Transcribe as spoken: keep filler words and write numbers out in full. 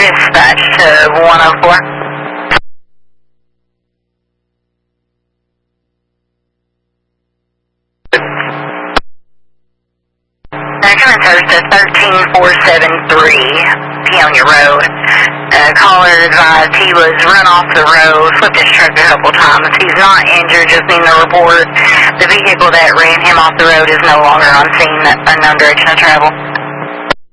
dispatch to one oh four. Coming first to thirteen four seven three Peonia Road. Uh, caller advised he was run off the road, flipped his truck a couple times. He's not injured, just need to report the vehicle that ran him off the road is no longer on scene, unknown direction of travel.